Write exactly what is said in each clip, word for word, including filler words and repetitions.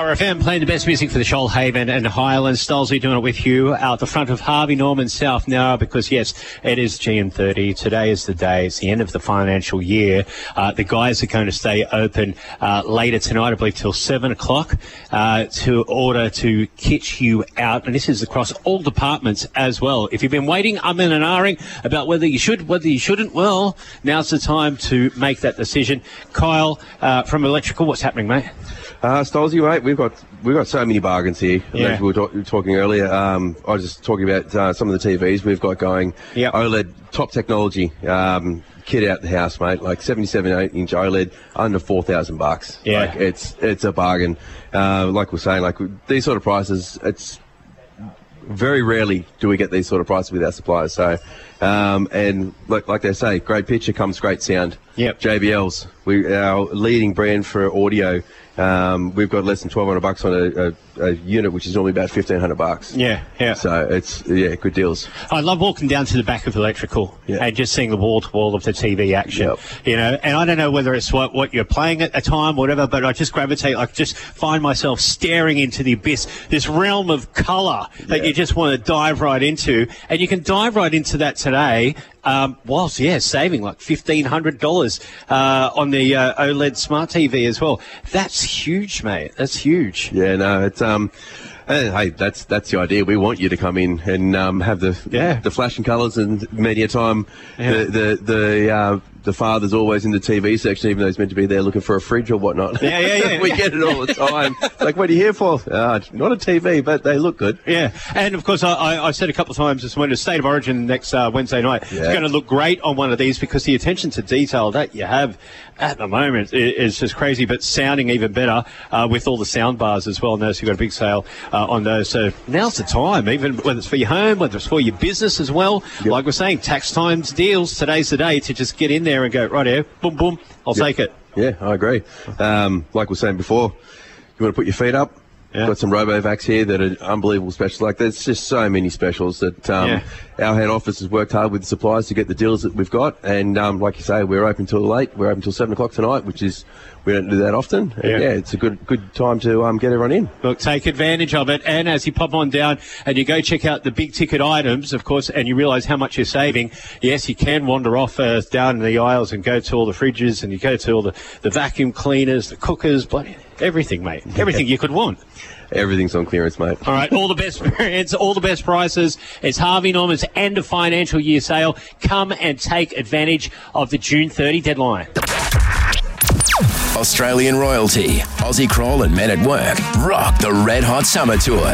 Power F M, playing the best music for the Shoalhaven and Highlands. Stolzy doing it with you out the front of Harvey Norman South now, because yes, it is G M thirty. Today is the day. It's the end of the financial year. Uh, the guys are going to stay open uh, later tonight, I believe, till seven o'clock uh, to order to kit you out. And this is across all departments as well. If you've been waiting, I'm in an ahhing about whether you should, whether you shouldn't, well, now's the time to make that decision. Kyle uh, from Electrical, what's happening, mate? Uh, Stolzy, mate, we've got we've got so many bargains here. Yeah. As we were talk, talking earlier, um, I was just talking about uh, some of the T Vs we've got going. Yep. OLED, top technology, um, kit out the house, mate. Like seventy-seven inch OLED, under four thousand bucks. Yeah. Like, it's it's a bargain. Uh, like we're saying, like these sort of prices, it's very rarely do we get these sort of prices with our suppliers. So, um, and like like they say, great picture comes great sound. Yep. J B Ls, we our leading brand for audio. Um, we've got less than twelve hundred bucks on a, a, a unit, which is normally about fifteen hundred bucks. Yeah, yeah. So it's yeah, good deals. I love walking down to the back of Electrical Yeah. and just seeing the wall to wall of the T V action. Yep. You know, and I don't know whether it's what, what you're playing at a time, or whatever, but I just gravitate. I just find myself staring into the abyss, this realm of colour that Yeah. you just want to dive right into, and you can dive right into that today. Um, whilst, yeah, saving like fifteen hundred dollars uh, on the uh, OLED smart T V as well. That's huge, mate. That's huge. Yeah, no, it's um, uh, hey, that's that's the idea. We want you to come in and um, have the Yeah. the flashing colours and media time. Yeah. The the the uh, the father's always in the T V section, even though he's meant to be there looking for a fridge or whatnot. Yeah, yeah, yeah. We get it all the time. Like, what are you here for? Uh, not a T V, but they look good. Yeah, and of course, I, I, I said a couple of times this morning, State of Origin next uh, Wednesday night. Yeah. It's going to look great on one of these, because the attention to detail that you have at the moment is, is just crazy, but sounding even better uh, with all the sound bars as well. Notice you've got a big sale uh, on those. So now's the time, even whether it's for your home, whether it's for your business as well. Yep. Like we're saying, tax times deals, today's the day to just get in there and go, right here, boom, boom, I'll Yep. take it. Yeah, I agree. Um, like we were saying before, you want to put your feet up. Yeah. Got some RoboVacs here that are unbelievable specials. Like, there's just so many specials that um, Yeah. our head office has worked hard with the suppliers to get the deals that we've got. And um, like you say, we're open till late. We're open till seven o'clock tonight, which is, we don't do that often. And Yeah. yeah, it's a good good time to um, get everyone in. Look, take advantage of it. And as you pop on down and you go check out the big ticket items, of course, and you realise how much you're saving, yes, you can wander off uh, down the aisles and go to all the fridges, and you go to all the, the vacuum cleaners, the cookers, bloody everything, mate. Everything you could want. Everything's on clearance, mate. All right, all the best brands, all the best prices. It's Harvey Norman's end of financial year sale. Come and take advantage of the June thirtieth deadline. Australian royalty, Aussie Crawl and Men at Work rock the Red Hot Summer Tour.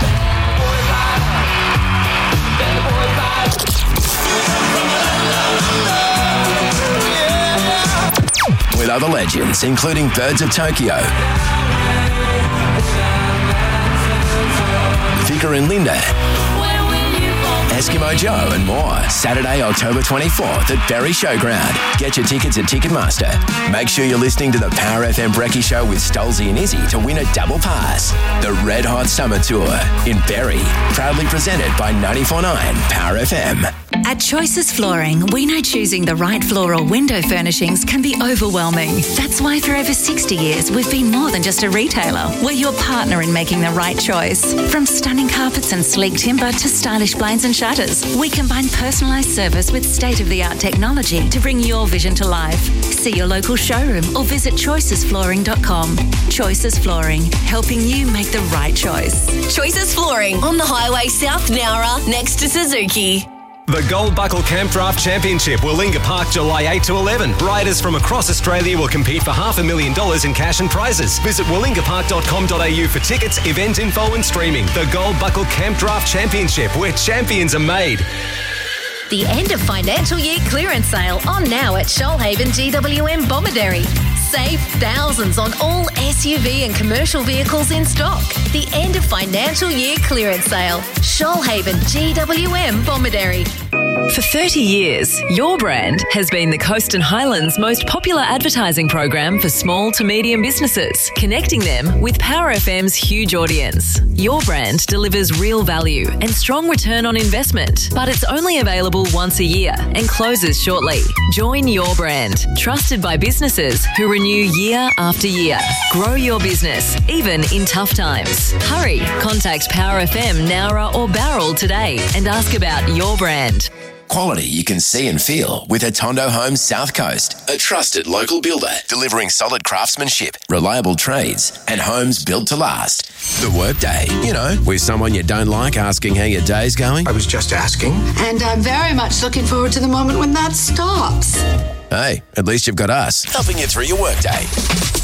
With other legends, including Birds of Tokyo, Vicar and Linda, Eskimo Joe and more. Saturday, October twenty-fourth at Berry Showground. Get your tickets at Ticketmaster. Make sure you're listening to the Power F M Brekkie Show with Stolzy and Izzy to win a double pass. The Red Hot Summer Tour in Berry. Proudly presented by ninety-four point nine Power F M. At Choices Flooring, we know choosing the right floor or window furnishings can be overwhelming. That's why for over sixty years, we've been more than just a retailer. We're your partner in making the right choice. From stunning carpets and sleek timber to stylish blinds and shutters, we combine personalised service with state-of-the-art technology to bring your vision to life. See your local showroom or visit choices flooring dot com. Choices Flooring, helping you make the right choice. Choices Flooring on the highway South Nowra next to Suzuki. The Gold Buckle Camp Draft Championship, Willinga Park, July eighth to eleven. Riders from across Australia will compete for half a million dollars in cash and prizes. Visit willinga park dot com dot a u for tickets, event info and streaming. The Gold Buckle Camp Draft Championship, where champions are made. The end of financial year clearance sale on now at Shoalhaven G W M Bomaderry. Save thousands on all S U V and commercial vehicles in stock. The end of financial year clearance sale. Shoalhaven G W M Bomaderry. For thirty years, Your Brand has been the Coast and Highlands' most popular advertising program for small to medium businesses, connecting them with Power F M's huge audience. Your Brand delivers real value and strong return on investment, but it's only available once a year and closes shortly. Join Your Brand, trusted by businesses who renew year after year. Grow your business, even in tough times. Hurry, contact Power F M, Nowra or Barrel today and ask about Your Brand. Quality you can see and feel with Atondo Homes South Coast, a trusted local builder delivering solid craftsmanship, reliable trades and homes built to last. The Workday, you know, with someone you don't like asking how your day's going. I was just asking. And I'm very much looking forward to the moment when that stops. Hey, at least you've got us helping you through your workday.